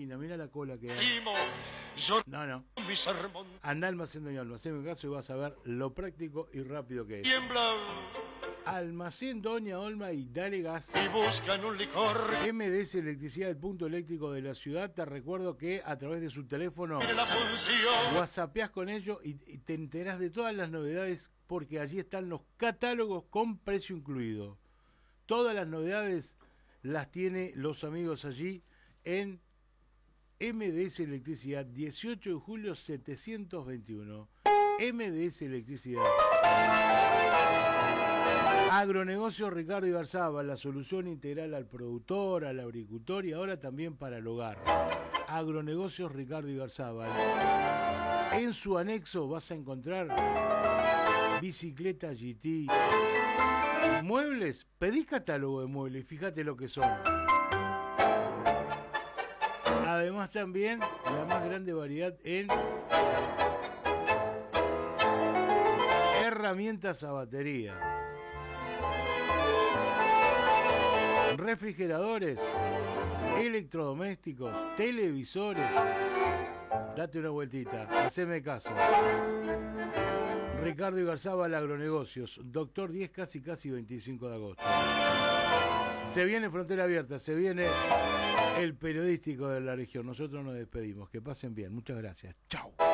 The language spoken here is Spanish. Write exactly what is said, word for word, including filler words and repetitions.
esquina, mirá la cola que hay. No, no. Andá al Almacén Doña Olma, haceme caso y vas a ver lo práctico y rápido que es. Almacén Doña Olma y dale gas. Y buscan un licor. M D S Electricidad, el punto eléctrico de la ciudad. Te recuerdo que a través de su teléfono whatsappeás con ellos y, y te enterás de todas las novedades, porque allí están los catálogos con precio incluido. Todas las novedades las tiene los amigos allí en M D S Electricidad, dieciocho de julio setecientos veintiuno. M D S Electricidad. Agronegocio Ricardo Ibarzabal, la solución integral al productor, al agricultor y ahora también para el hogar. Agronegocios Ricardo Ibarzabal. En su anexo vas a encontrar bicicletas G T, muebles, pedí catálogo de muebles, fíjate lo que son. Además también la más grande variedad en herramientas a batería. Refrigeradores, electrodomésticos, televisores. Date una vueltita, haceme caso. Ricardo Ibarzabal, Agronegocios, Doctor diez, casi casi veinticinco de agosto. Se viene Frontera Abierta, se viene el periodístico de la región. Nosotros nos despedimos. Que pasen bien. Muchas gracias. Chau.